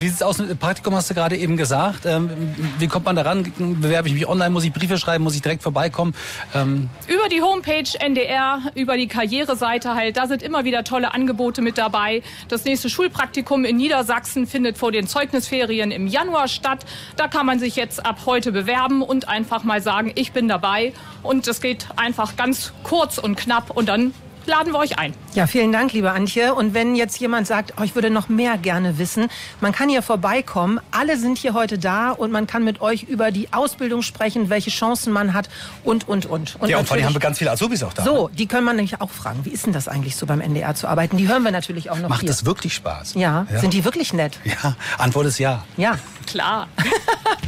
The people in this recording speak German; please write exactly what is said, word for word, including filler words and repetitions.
sieht es aus mit Praktikum, hast du gerade eben gesagt. Ähm, wie kommt man daran? Bewerbe ich mich online? Muss ich Briefe schreiben? Muss ich direkt vorbeikommen? Ähm über die Homepage N D R, über die Karriereseite halt. Da sind immer wieder tolle Angebote mit dabei. Das nächste Schulpraktikum in Niedersachsen findet vor den Zeugnisferien im Januar statt. Da kann man sich jetzt ab heute bewerben und einfach mal sagen, ich bin dabei. Und es geht einfach ganz kurz und knapp und dann laden wir euch ein. Ja, vielen Dank, liebe Antje. Und wenn jetzt jemand sagt, oh, ich würde noch mehr gerne wissen, man kann hier vorbeikommen. Alle sind hier heute da und man kann mit euch über die Ausbildung sprechen, welche Chancen man hat und, und, und. und ja, und vor allem haben wir ganz viele Azubis auch da. So, die können man nämlich auch fragen, wie ist denn das eigentlich so beim N D R zu arbeiten? Die hören wir natürlich auch noch Macht hier. das wirklich Spaß? Ja. ja, Sind die wirklich nett? Ja, Antwort ist ja. Ja. Klar.